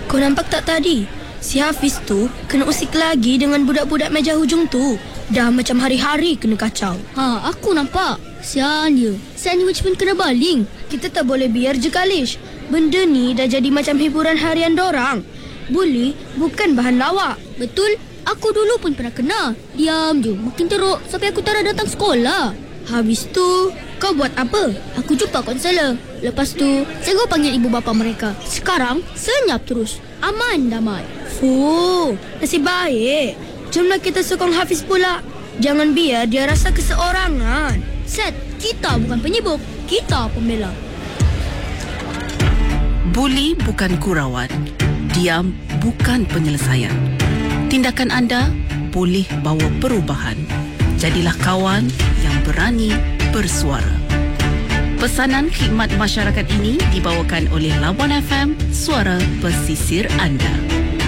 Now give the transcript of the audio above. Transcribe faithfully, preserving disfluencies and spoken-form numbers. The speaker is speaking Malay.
Kau nampak tak tadi? Si Hafiz tu kena usik lagi dengan budak-budak meja hujung tu. Dah macam hari-hari kena kacau. Ha, aku nampak. Sian dia. Sandwich pun kena baling. Kita tak boleh biar je, Kalish. Benda ni dah jadi macam hiburan harian dorang. Buli bukan bahan lawak. Betul. Aku dulu pun pernah kena. Diam je. Makin teruk sampai aku tak nak datang sekolah. Habis tu, kau buat apa? Aku jumpa konselor. Lepas tu, cikgu panggil ibu bapa mereka. Sekarang, senyap terus. Aman damai. Fuh, nasib baik. Jomlah kita sokong Hafiz pula. Jangan biar dia rasa keseorangan. Set, kita bukan penyibuk. Kita pembela. Buli bukan gurauan. Diam bukan penyelesaian. Tindakan anda boleh bawa perubahan. Jadilah kawan yang berani bersuara. Pesanan khidmat masyarakat ini dibawakan oleh Lawan F M, suara pesisir anda.